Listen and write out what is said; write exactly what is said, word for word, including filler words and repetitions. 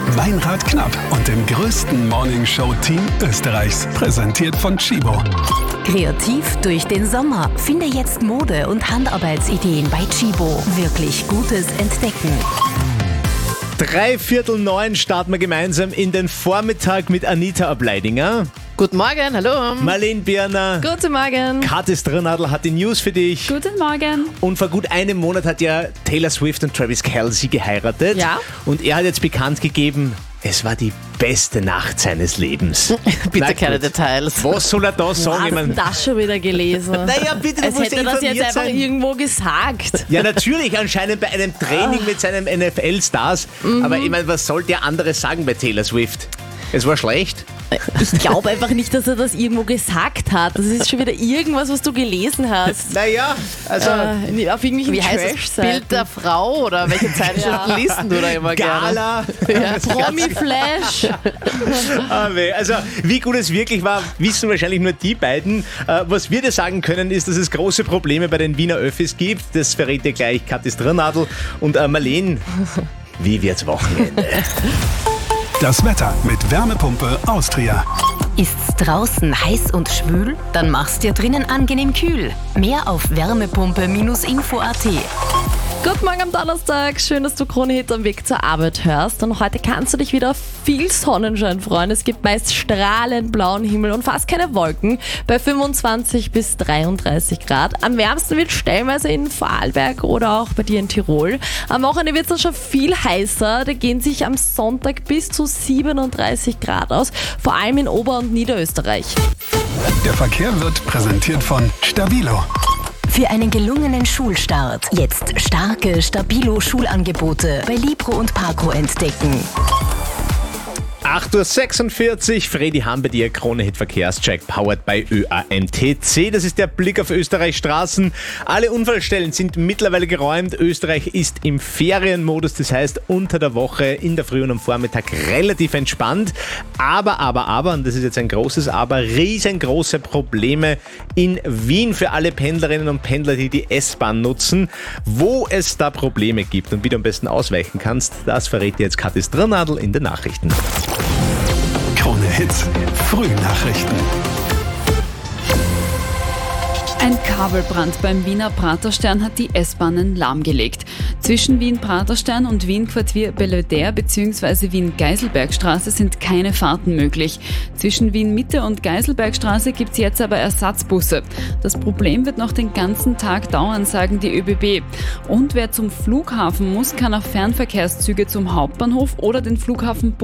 Meinrad Knapp und dem größten Morningshow-Team Österreichs. Präsentiert von Tchibo. Kreativ durch den Sommer. Finde jetzt Mode- und Handarbeitsideen bei Tchibo. Wirklich Gutes entdecken. Drei Viertel neun starten wir gemeinsam in den Vormittag mit Anita Ableidinger. Guten Morgen, hallo. Marlene Birner. Guten Morgen. Kathi Strnadl hat die News für dich. Guten Morgen. Und vor gut einem Monat hat ja Taylor Swift und Travis Kelce geheiratet. Ja. Und er hat jetzt bekannt gegeben, es war die beste Nacht seines Lebens. Bitte Na keine gut. Details. Was soll er da sagen? Ich Hast du mein, das schon wieder gelesen? naja, bitte, du Als musst hätte ja das jetzt informiert einfach sein. irgendwo gesagt. Ja, natürlich, anscheinend bei einem Training mit seinem N F L-Stars. Aber ich meine, was soll der andere sagen bei Taylor Swift? Es war schlecht. Ich glaube einfach nicht, dass er das irgendwo gesagt hat. Das ist schon wieder irgendwas, was du gelesen hast. Naja, also Äh, auf irgendwelchen Wie heißt das? Trash-Seiten. Bild der Frau oder welche Zeitschriften liest du da immer gerne? Gala. Promi-Flash. Ah, weh. Also, wie gut es wirklich war, wissen wahrscheinlich nur die beiden. Äh, was wir dir sagen können, ist, dass es große Probleme bei den Wiener Öffis gibt. Das verrät dir gleich Kathi Strnadl und äh, Marlene. Wie wird's Wochenende? Das Wetter mit Wärmepumpe Austria. Ist's draußen heiß und schwül? Dann mach's dir drinnen angenehm kühl. Mehr auf wärmepumpe Bindestrich info punkt at. Guten Morgen am Donnerstag. Schön, dass du Krone Hit am Weg zur Arbeit hörst. Und heute kannst du dich wieder auf viel Sonnenschein freuen. Es gibt meist strahlend blauen Himmel und fast keine Wolken bei fünfundzwanzig bis dreiunddreißig Grad. Am wärmsten wird stellenweise in Vorarlberg oder auch bei dir in Tirol. Am Wochenende wird es dann schon viel heißer. Da gehen sich am Sonntag bis zu siebenunddreißig Grad aus. Vor allem in Ober- und Niederösterreich. Der Verkehr wird präsentiert von Stabilo. Für einen gelungenen Schulstart jetzt starke Stabilo-Schulangebote bei Libro und Parco entdecken. acht Uhr sechsundvierzig, Fredi Ham bei dir, Krone-Hit Verkehrscheck, powered by Ö A M T C. Das ist der Blick auf Österreichs Straßen. Alle Unfallstellen sind mittlerweile geräumt. Österreich ist im Ferienmodus, das heißt unter der Woche, in der Früh und am Vormittag relativ entspannt. Aber, aber, aber, und das ist jetzt ein großes Aber, riesengroße Probleme in Wien für alle Pendlerinnen und Pendler, die die S-Bahn nutzen. Wo es da Probleme gibt und wie du am besten ausweichen kannst, das verrät dir jetzt Kathi Strnadl in den Nachrichten. Krone Hits, Frühnachrichten. Ein Kabelbrand beim Wiener Praterstern hat die S-Bahnen lahmgelegt. Zwischen Wien-Praterstern und Wien-Quartier Belvedere bzw. Wien-Geiselbergstraße sind keine Fahrten möglich. Zwischen Wien-Mitte und Geiselbergstraße gibt es jetzt aber Ersatzbusse. Das Problem wird noch den ganzen Tag dauern, sagen die ÖBB. Und wer zum Flughafen muss, kann auf Fernverkehrszüge zum Hauptbahnhof oder den Flughafen